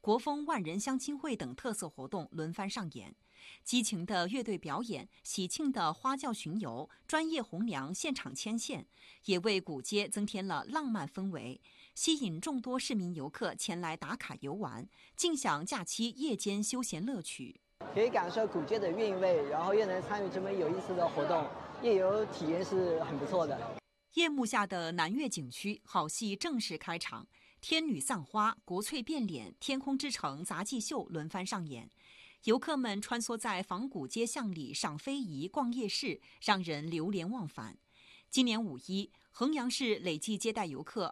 国风万人相亲会等特色活动轮番上演。激情的乐队表演、喜庆的花轿巡游、专业红娘现场牵线，也为古街增添了浪漫氛围，吸引众多市民游客前来打卡游玩，尽享假期夜间休闲乐趣。 可以感受古街的韵味，然后又能参与这么有意思的活动，夜游体验是很不错的。 夜幕下的南岳景区好戏正式开场，天女散花、国粹变脸、天空之城杂技秀轮番上演。游客们穿梭在仿古街巷里赏非遗、逛夜市，让人流连忘返。今年五一，衡阳市累计接待游客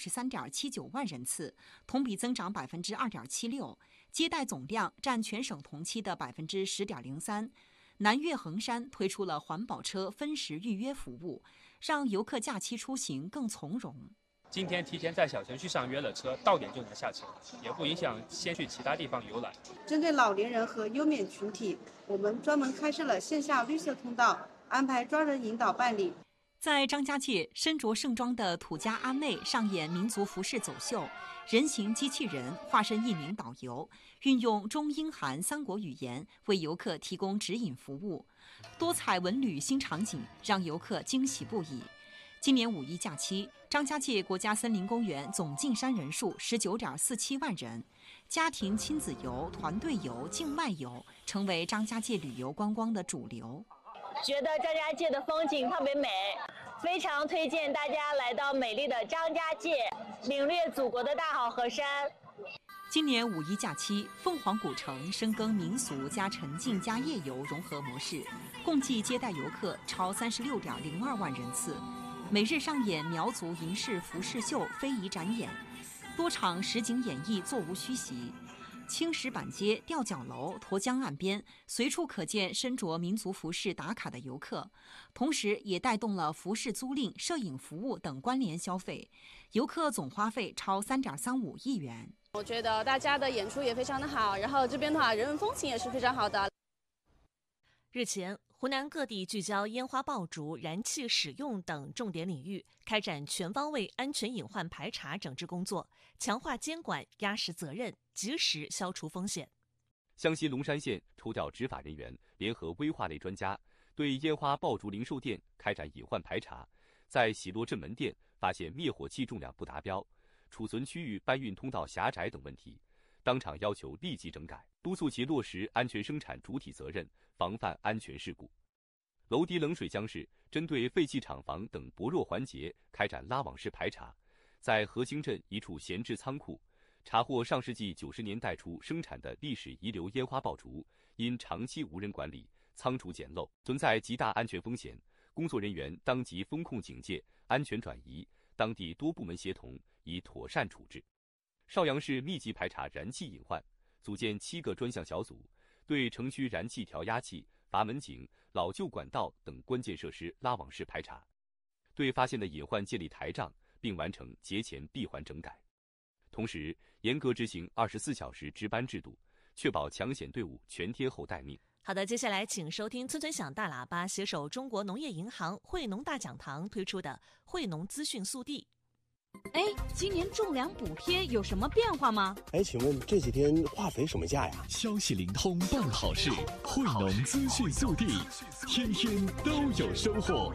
253.79万人次，同比增长2.76%，接待总量占全省同期的10.03%。南岳衡山推出了环保车分时预约服务，让游客假期出行更从容。 今天提前在小程序上约了车，到点就能下车，也不影响先去其他地方游览。 针对老年人和优免群体，我们专门开设了线下绿色通道，安排专人引导办理。 在张家界，身着盛装的土家阿妹上演民族服饰走秀，人形机器人化身一名导游，运用中英韩三国语言为游客提供指引服务，多彩文旅新场景让游客惊喜不已。今年五一假期，张家界国家森林公园总进山人数19.47万人，家庭亲子游、团队游、境外游成为张家界旅游观光的主流。 觉得张家界的风景特别美，非常推荐大家来到美丽的张家界，领略祖国的大好河山。 今年五一假期，凤凰古城深耕民俗加沉浸加夜游融合模式，共计接待游客超36.02万人次。每日上演苗族银饰服饰秀、非遗展演，多场实景演绎座无虚席。青石板街、吊脚楼、沱江岸边，随处可见身着民族服饰打卡的游客，同时也带动了服饰租赁、摄影服务等关联消费，游客总花费超3.35亿元。 我觉得大家的演出也非常的好，然后这边的话人文风情也是非常好的。 日前，湖南各地聚焦烟花爆竹、燃气使用等重点领域，开展全方位安全隐患排查整治工作，强化监管、压实责任，及时消除风险。 湘西龙山县抽调执法人员联合危化类专家，对烟花爆竹零售店开展隐患排查，在喜落镇门店发现灭火器重量不达标、储存区域搬运通道狭窄等问题，当场要求立即整改，督促其落实安全生产主体责任，防范安全事故。娄迪冷水江市针对废弃厂房等薄弱环节开展拉网式排查，在河兴镇一处闲置仓库查获上世纪90年代初生产的历史遗留烟花爆竹，因长期无人管理，仓储简陋，存在极大安全风险，工作人员当即风控警戒，安全转移，当地多部门协同，以妥善处置。邵阳市密集排查燃气隐患，组建7个专项小组，对城区燃气调压器、阀门井、老旧管道等关键设施拉网式排查，对发现的隐患建立台账，并完成节前闭环整改。同时，严格执行24小时值班制度，确保抢险队伍全天候待命。 好的，接下来请收听村村响大喇叭携手中国农业银行惠农大讲堂推出的惠农资讯速递。 哎，今年种粮补贴有什么变化吗？ 哎，请问这几天化肥什么价呀？ 消息灵通办好事，惠农资讯速递，天天都有收获。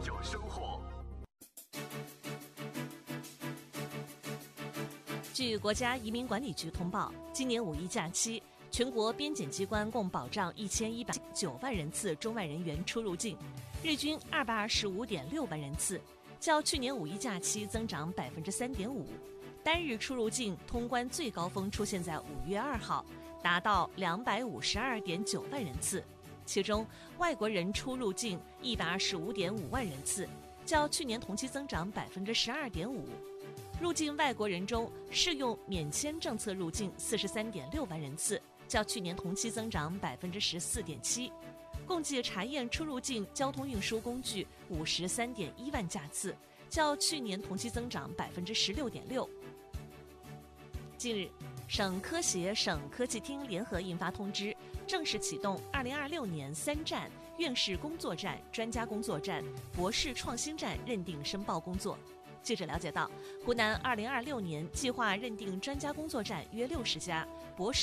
据国家移民管理局通报，今年五一假期，全国边检机关共保障1109万人次中外人员出入境，日均225.6万人次，较去年五一假期增长3.5%。单日出入境通关最高峰出现在5月2号，达到252.9万人次，其中外国人出入境125.5万人次，较去年同期增长12.5%。入境外国人中，适用免签政策入境43.6万人次，较去年同期增长14.7%。共计查验出入境交通运输工具53.1万架次，较去年同期增长16.6%。近日，省科协、省科技厅联合印发通知，正式启动2026年3站院士工作站、专家工作站、博士创新站认定申报工作。记者了解到，湖南2026年计划认定专家工作站约60家，博士